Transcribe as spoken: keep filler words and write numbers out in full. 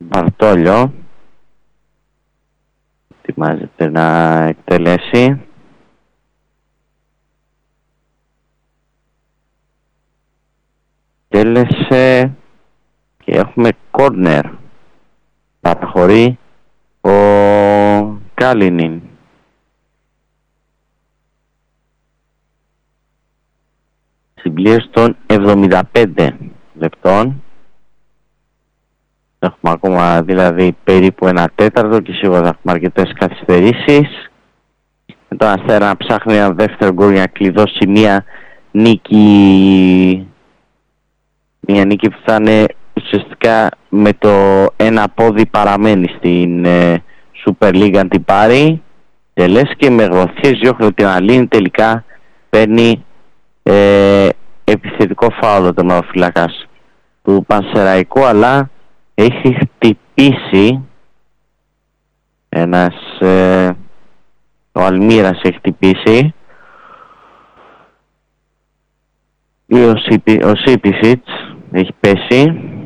Μπαρτόλιο. Ετοιμάζεται να εκτελέσει. Εκτέλεσε και έχουμε κόρνερ. Παραχωρεί ο Κάλινιν. Συμπλήρωση των εβδομήντα πέντε λεπτών. Έχουμε ακόμα δηλαδή περίπου ένα τέταρτο και σίγουρα θα έχουμε αρκετές καθυστερήσεις. Με τον Αστέρα να ψάχνει ένα δεύτερο γκολ για να κλειδώσει μια νίκη, μια νίκη που θα είναι ουσιαστικά με το ένα πόδι παραμένει στην ε, Super League αν την πάρει. Τελές και με γροθιές διώχνει την Αλήνη, τελικά παίρνει ε, επιθετικό φάουλο το μαυροφυλάκας του Πανσεραϊκού, αλλά έχει χτυπήσει ένας ε, ο Αλμύρας έχει χτυπήσει ή ο, Σίπι, ο Σίπισιτς έχει πέσει.